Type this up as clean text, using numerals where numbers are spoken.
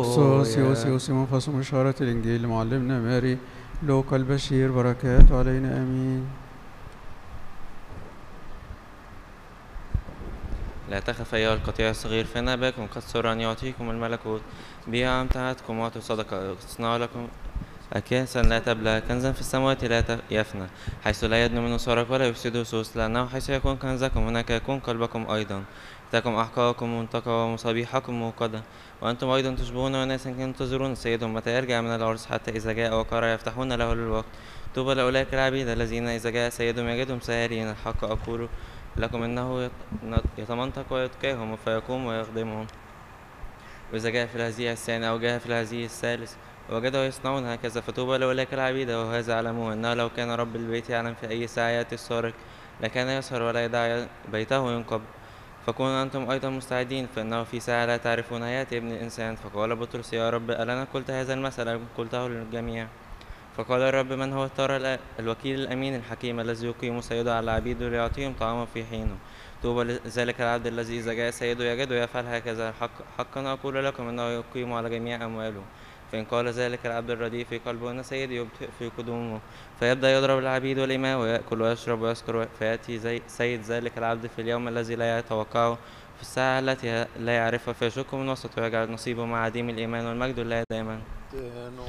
أغسطس يوسيوس منفصل من إشارة الإنجيل لمعلمنا ماري لوقا البشير، بركاته علينا آمين. لا تخف أيها القطيع الصغير، فإن أباكم قد سر أن يعطيكم الملكوت. بها أمتعتكم واعطوا صدقة، اصنعوا لكم أكياسا لا تبلى، كنزا في السماوات لا يفنى، حيث لا يدنو منه سرق ولا يفسده سوس، لأنه حيث يكون كنزكم هناك يكون قلبكم أيضا. تكن أحقاءكم منتقى ومصابيحكم موقدة، وأنتم أيضا تشبهون أناسا ينتظرون سيدهم متى يرجع من العرس، حتى إذا جاء وقرأ يفتحون له للوقت. طوبى لأولئك العبيد الذين إذا جاء سيدهم يجدهم سائرين. الحق أقول لكم إنه يتمنطق ويتقاهم فيقوم ويخدمهم. وإذا جاء في الهزيع الثاني أو جاء في الهزيع الثالث وجدوا يصنعون هكذا، فطوبى لأولئك العبيد. وهذا علموه أنه لو كان رب البيت يعلم في أي ساعة يأتي السارق لكان يسهر ولا يدع بيته ينقب. فكونوا أنتم أيضا مستعدين، فإنه في ساعة لا تعرفون يأتي ابن الإنسان. فقال بطرس يا رب، ألنا قلت هذا المثل أم قلته للجميع؟ فقال الرب، من هو الترى الوكيل الأمين الحكيم الذي يقيم سيده على عبيده ليعطيهم طعاما في حينه. طوبى لذلك العبد الذي إذا جاء سيده يجده يفعل هكذا. حقا أقول لكم أنه يقيم على جميع أمواله. فإن قال ذلك العبد الرديء في قلبه أن سيدي يبطئ في قدومه، فيبدأ يضرب العبيد والإماء ويأكل ويشرب ويسكر، فيأتي سيد ذلك العبد في اليوم الذي لا يتوقعه، في الساعة التي لا يعرفها، فيشك من وسط ويجعل نصيبه مع عديم الإيمان، والمجد لله دائما.